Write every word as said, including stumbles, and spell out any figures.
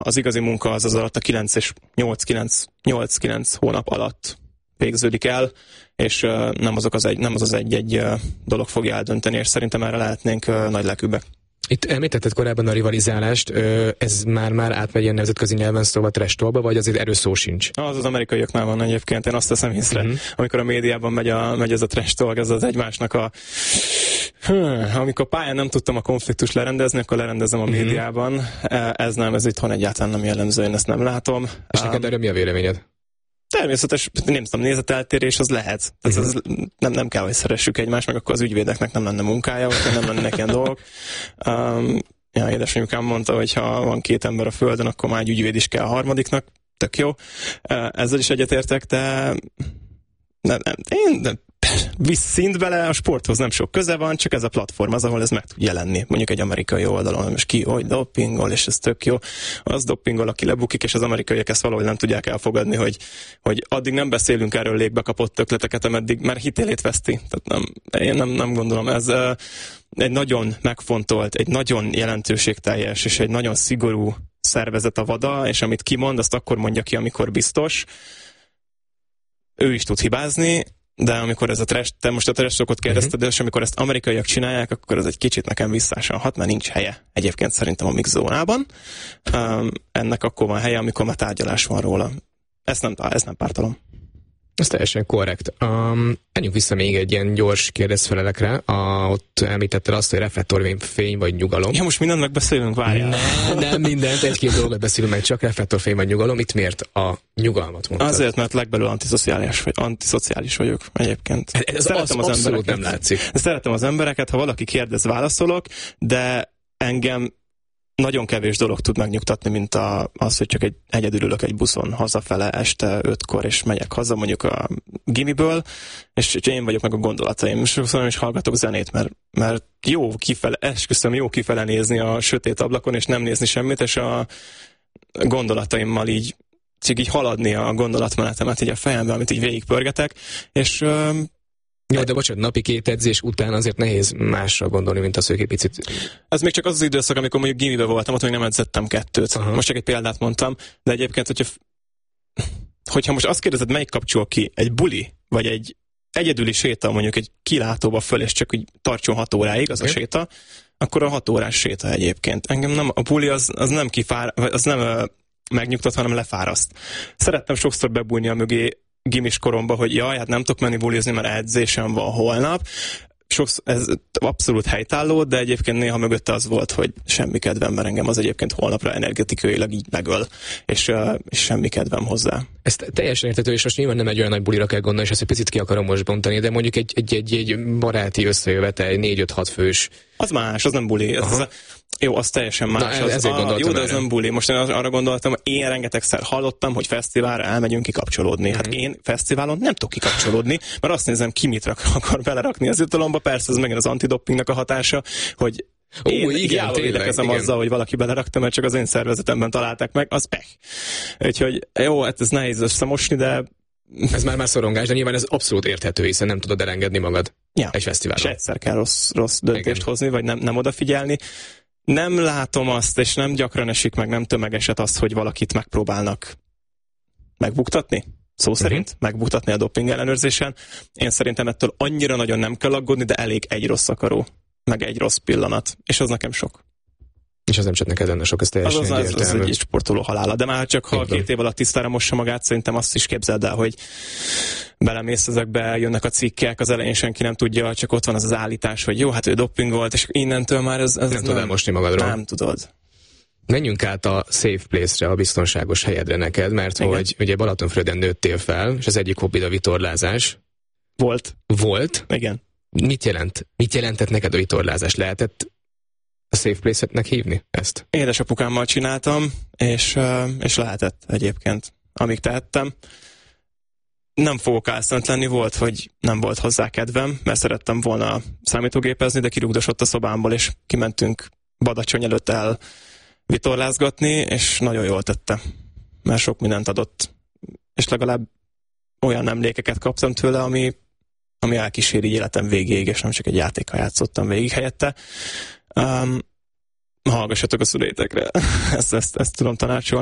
az igazi munka az az alatt a kilenc és nyolc-kilenc hónap alatt végződik el, és uh, nem, azok az egy, nem az az egy-egy uh, dolog fogja eldönteni, és szerintem erre lehetnénk uh, nagy lelkűbbek. Itt említetted korábban a rivalizálást, ez már-már átmegy ilyen nemzetközi nyelven szóval trash talkba, vagy azért erről szó sincs? Az az amerikaiaknál van egyébként, én azt teszem észre, uh-huh. amikor a médiában megy, a, megy ez a trash talk, ez az egymásnak a... Hm, amikor pályán nem tudtam a konfliktust lerendezni, akkor lerendezem a uh-huh. médiában. Ez nem, ez itthon egyáltalán nem jellemző, én ezt nem látom. És um, neked erről mi a véleményed? Természetes, nem tudom, nézeteltérés az lehet. Ez, uh-huh. ez nem, nem kell, hogy szeressük egymást, meg akkor az ügyvédeknek nem lenne munkája, vagy nem lennének ilyen dolgok. Um, ja, édesanyukám mondta, hogy ha van két ember a földön, akkor már egy ügyvéd is kell a harmadiknak. Tök jó. Ezzel is egyetértek, de nem, nem, én nem, visz szint bele, a sporthoz nem sok köze van, csak ez a platform az, ahol ez meg tud jelenni. Mondjuk egy amerikai oldalon, most ki, hogy dopingol, és ez tök jó. Az dopingol, aki lebukik, és az amerikaiak ezt valahogy nem tudják elfogadni, hogy, hogy addig nem beszélünk erről légbe kapott ötleteket, ameddig már hitélét veszti. Tehát nem, én nem, nem gondolom. Ez uh, egy nagyon megfontolt, egy nagyon jelentőségteljes, és egy nagyon szigorú szervezet a VADA, és amit kimond, azt akkor mondja ki, amikor biztos. Ő is tud hibázni, de amikor ez a trash, te most a trash talkot kérdezted, uh-huh. és amikor ezt amerikaiak csinálják, akkor ez egy kicsit nekem visszásan hat, mert nincs helye. Egyébként szerintem a mix zónában. Um, ennek akkor van helye, amikor már tárgyalás van róla. Ezt nem, ez nem pártalom. Ez teljesen korrekt. Um, menjünk vissza még egy ilyen gyors kérdezfelelekre. A, ott említetted azt, hogy reflektorfény vagy nyugalom. Ja, most mindent megbeszélünk, várjál. Nem, nem mindent, egy-két dolgot beszélünk meg, csak reflektorfény vagy nyugalom. Itt miért a nyugalmat mondtad? Azért, mert legbelül antiszociális, vagy, antiszociális vagyok egyébként. Ez szeretem az, az embereket. Nem látszik. Szeretem az embereket, ha valaki kérdez, válaszolok, de engem nagyon kevés dolog tud megnyugtatni, mint a, az, hogy csak egy, egyedül ülök egy buszon hazafele este ötkor, és megyek haza mondjuk a gimiből, és én vagyok meg a gondolataim. És sokszor is hallgatok zenét, mert, mert jó kifele, esküszöm, jó kifele nézni a sötét ablakon, és nem nézni semmit, és a gondolataimmal így, csak így haladni a gondolatmenetemet így a fejembe, amit így végigpörgetek, és jó, de bocsánat, napi két edzés után azért nehéz másra gondolni, mint az, hogy egy picit... Ez még csak az az időszak, amikor mondjuk gimibe voltam, ott még nem edzettem kettőt. Aha. Most csak egy példát mondtam, de egyébként, hogyha, hogyha most azt kérdezed, melyik kapcsol ki, egy buli, vagy egy egyedüli séta, mondjuk egy kilátóba föl, és csak úgy tartson hat óráig az okay. a séta, akkor a hat órás séta egyébként. Engem nem, a buli az, az nem kifár, az nem uh, megnyugtat, hanem lefáraszt. Szerettem sokszor bebújni a mögé gimis koromban, hogy jaj, hát nem tudok menni bulizni, mert edzésem van holnap. Sokszor, ez abszolút helytálló, de egyébként néha mögötte az volt, hogy semmi kedvem, mert engem az egyébként holnapra energetikailag így megöl, és, uh, és semmi kedvem hozzá. Ez teljesen értető, és most nyilván nem egy olyan nagy bulira kell gondolni, és ezt egy picit ki akarom most bontani, de mondjuk egy, egy, egy, egy baráti összejövetel, egy négy-öt-hat fős. Az más, az nem buli. Ez az, jó, az teljesen más. Na, az, a, jó, de az nem buli. Most én arra gondoltam, én rengetegszer hallottam, hogy fesztiválra elmegyünk kikapcsolódni. Mm-hmm. Hát én fesztiválon nem tudok kikapcsolódni, mert azt nézem, ki mit rak, akar belerakni az jutalomba. Persze ez megint az antidopingnak a hatása, hogy én Ó, igen, védekezem azzal, hogy valaki belerakta, mert csak az én szervezetemben találták meg, az pech. Úgyhogy jó, hát ez nehéz összemosni, de ez már már szorongás, de nyilván ez abszolút érthető, hiszen nem tudod elengedni magad ja. egy fesztiválon. És egyszer kell rossz, rossz döntést igen. hozni, vagy nem, nem odafigyelni. Nem látom azt, és nem gyakran esik meg, nem tömegeset azt, hogy valakit megpróbálnak megbuktatni. Szó szerint uh-huh. megbuktatni a doping ellenőrzésen. Én szerintem ettől annyira nagyon nem kell aggódni, de elég egy rossz akaró, meg egy rossz pillanat, és az nekem sok. És az nem csak neked lenne sok, ez teljesen az, az, az, az egy sportoló halála. De már csak ha két év alatt tisztára mossa magát, szerintem azt is képzeld el, hogy belemész ezekbe, jönnek a cikkek, az elején senki nem tudja, csak ott van az az állítás, hogy jó, hát ő doping volt, és innentől már ez, ez nem, nem tudod elmosni magadról. Nem tudod. Menjünk át a safe place-re, a biztonságos helyedre neked, mert igen. hogy ugye Balatonfüreden nőttél fel, és az egyik hobbid a vitorlázás. Volt. Volt? Igen. Mit jelent? Mit jelentett neked a vitorlázás? Lehetett a safe place-etnek hívni ezt? Édesapukámmal csináltam, és, és lehetett egyébként, amíg tehettem. Nem fogok álszent lenni, volt, hogy nem volt hozzá kedvem, mert szerettem volna számítógépezni, de kirúgdosott a szobámból, és kimentünk Badacsony előtt el vitorlázgatni, és nagyon jól tette, mert sok mindent adott. És legalább olyan emlékeket kaptam tőle, ami, ami elkíséri életem végéig, és nem csak egy játékkal játszottam végig helyette. Um, hallgassatok a szüleitekre. ezt, ezt, ezt tudom tanácsolni.